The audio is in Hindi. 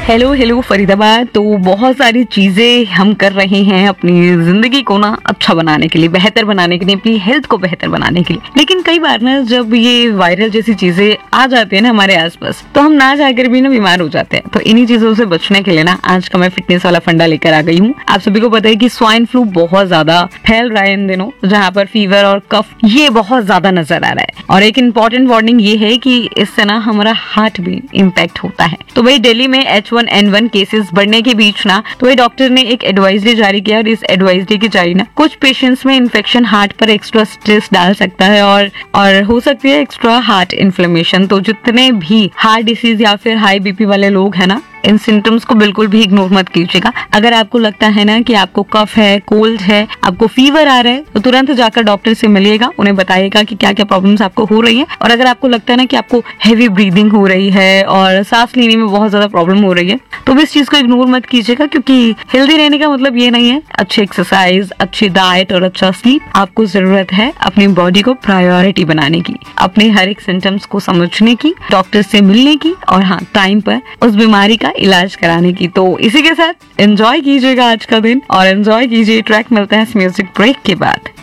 Hello hello Faridabad. तो बहुत सारी चीजें हम कर रहे हैं अपनी जिंदगी को ना अच्छा बनाने के लिए, बेहतर बनाने के लिए, अपनी हेल्थ को बेहतर बनाने के लिए। लेकिन कई बार ना जब ये वायरल जैसी चीजें आ जाती है ना हमारे आसपास, तो हम ना जाकर भी ना बीमार हो जाते हैं। तो इन्हीं चीजों से बचने के लिए ना आज का मैं फिटनेस वाला फंडा लेकर आ गई हूँ। आप सभी को पता है कि स्वाइन फ्लू बहुत ज्यादा फैल रहा है इन दिनों, जहाँ पर फीवर और कफ ये बहुत ज्यादा नजर आ रहा है। और एक इम्पॉर्टेंट वार्निंग ये है कि इससे ना हमारा हार्ट भी इम्पैक्ट होता है। तो वही दिल्ली में H1N1 केसेस बढ़ने के बीच ना तो वही डॉक्टर ने एक एडवाइजरी जारी किया, और इस एडवाइजरी की जारी ना कुछ पेशेंट्स में इन्फेक्शन हार्ट पर एक्स्ट्रा स्ट्रेस डाल सकता है और हो सकती है एक्स्ट्रा हार्ट इन्फ्लेमेशन। तो जितने भी हार्ट डिसीज या फिर हाई बीपी वाले लोग हैं ना, इन सिम्टम्स को बिल्कुल भी इग्नोर मत कीजिएगा। अगर आपको लगता है ना कि आपको कफ है, कोल्ड है, आपको फीवर आ रहा है, तो तुरंत जाकर डॉक्टर से मिलिएगा, उन्हें बताइएगा कि क्या क्या प्रॉब्लम्स आपको हो रही है। और अगर आपको लगता है ना कि आपको हैवी ब्रीदिंग हो रही है और सांस लेने में बहुत ज्यादा प्रॉब्लम हो रही है, तो भी इस चीज को इग्नोर मत कीजिएगा, क्योंकि हेल्दी रहने का मतलब ये नहीं है अच्छी एक्सरसाइज, अच्छी डाइट और अच्छा स्लीप। आपको जरूरत है अपनी बॉडी को प्रायोरिटी बनाने की, अपने हर एक सिम्टम्स को समझने की, डॉक्टर से मिलने की, और हाँ टाइम पर उस बीमारी का इलाज कराने की। तो इसी के साथ एंजॉय कीजिएगा आज का दिन और एंजॉय कीजिए। ट्रैक मिलता है इस म्यूजिक ब्रेक के बाद।